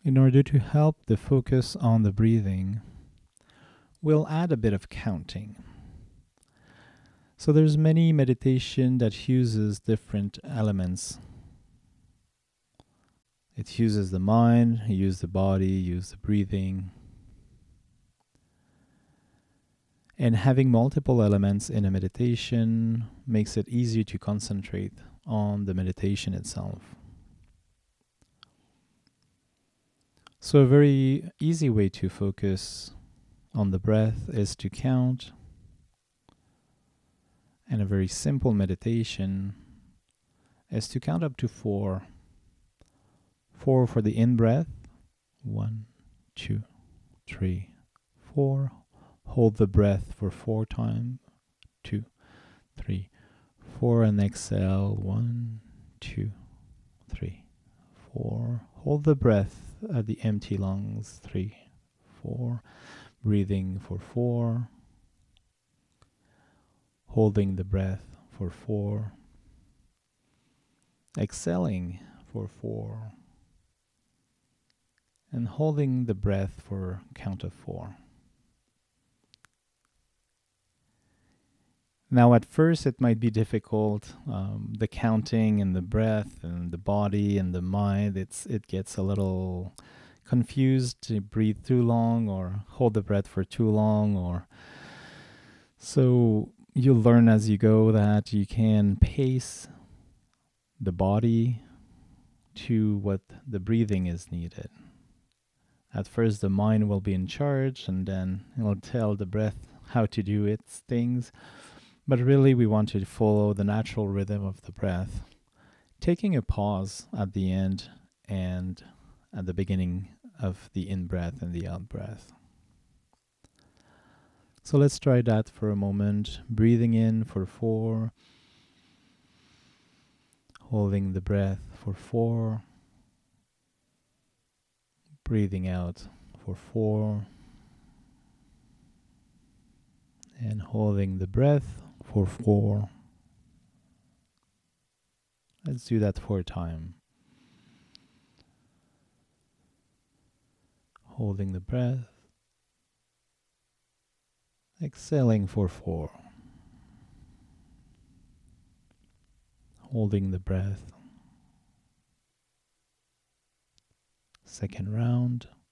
In order to help the focus on the breathing, we'll add a bit of counting. So there's many meditation that uses different elements. It uses the mind, use the body, use the breathing. And having multiple elements in a meditation makes it easier to concentrate on the meditation itself. So a very easy way to focus on the breath is to count. And a very simple meditation is to count up to 4. 4 for the in-breath. 1, 2, 3, 4. Hold the breath for 4 times. 2, 3, 4. And exhale. 1, 2, 3, 4. Hold the breath at the empty lungs. 3, 4. Breathing for 4. Holding the breath for 4. Exhaling for 4. And holding the breath for count of 4. Now at first it might be difficult, the counting and the breath and the body and the mind, it gets a little confused to breathe too long or hold the breath for too long, or so you'll learn as you go that you can pace the body to what the breathing is needed. At first the mind will be in charge and then it will tell the breath how to do its things. But really we want to follow the natural rhythm of the breath, taking a pause at the end and at the beginning of the in-breath and the out-breath. So let's try that for a moment. Breathing in for 4. Holding the breath for 4. Breathing out for 4. And holding the breath for 4. Let's do that 4 times. Holding the breath. Exhaling for 4. Holding the breath. Second round.